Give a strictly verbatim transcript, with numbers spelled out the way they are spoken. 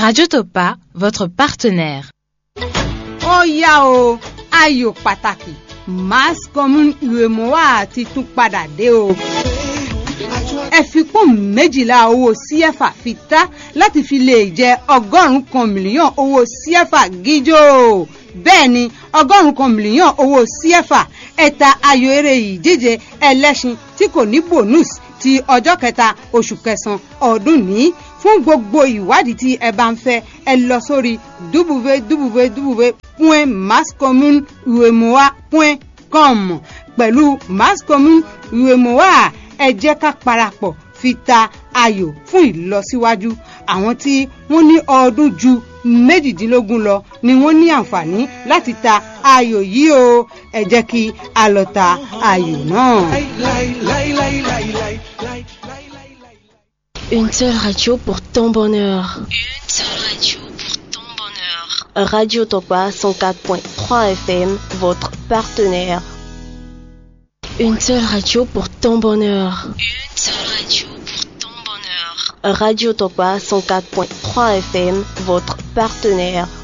Radio Topa, votre partenaire. Ó yá o, ayò pàtàkì, Mass Commune Uemoa ti tún padà dé o. Ẹ fi pọ́n méjìlá owó C F A fi ta láti fi lè jẹ ọgọ́rùn-ún kan mílíọ̀n owó C F A gíjò. Bẹ́ẹ̀ ni ọgọ́rùn-ún kan mílíọ̀n owó C F A ẹ̀ta ayò eré ìdíje ẹlẹ́ṣin tí kò ní bonus ti ọjọ́ kẹta oṣù kẹsàn-án ọdún ní. Fún gbogbo ìwádìí tí ẹ bá ń fẹ́ ẹ lọ sórí w w w point mass commune uemoa point com. Pẹ̀lú Mass Commune Uemoa ẹ jẹ́ ká parapọ̀ fi ta ayò fún ìlọsíwájú. Àwọn tí wọ́n ní ọdún ju méjìdínlógún lọ ni wọ́n ní àǹfààní láti ta ayò yìí o. Ẹ jẹ́ kí a lọ ta ayò náà. Une seule radio pour ton bonheur. Une seule radio pour ton bonheur. Radio Topa cent quatre point trois F M, votre partenaire. Une seule radio pour ton bonheur. Une seule radio pour ton bonheur. Radio Topa cent quatre point trois F M, votre partenaire.